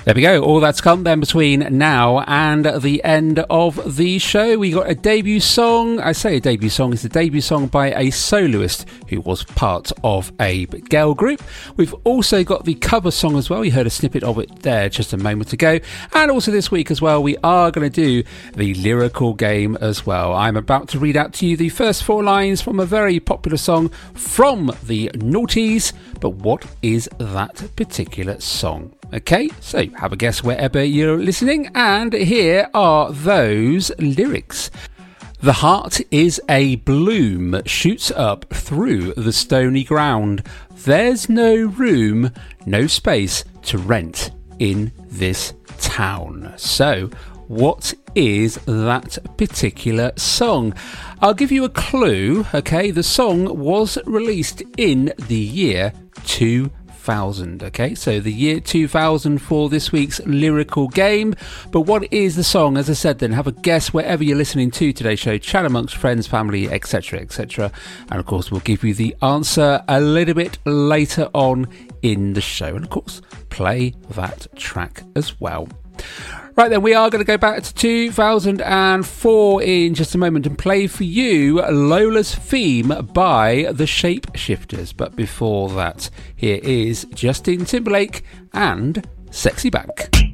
There we go, all that's come then between now and the end of the show. We got a debut song. I say a debut song, it's a debut song by a soloist who was part of a girl group. We've also got the cover song as well. You heard a snippet of it there just a moment ago. And also this week as well, we are going to do the lyrical game as well. I'm about to read out to you the first 4 lines from a very popular song from the Naughties. But what is that particular song? Okay, so have a guess wherever you're listening, and here are those lyrics. The heart is a bloom, shoots up through the stony ground. There's no room, no space to rent in this town. So, what is that particular song? I'll give you a clue, okay? The song was released in the year 2000. Okay, so the year 2000 for this week's lyrical game. But what is the song? As I said, then have a guess wherever you're listening to today's show. Chat amongst friends, family, etc., etc. And of course, we'll give you the answer a little bit later on in the show. And of course, play that track as well. Right then, we are going to go back to 2004 in just a moment and play for you Lola's Theme by the Shapeshifters. But before that, here is Justin Timberlake and Sexy Back.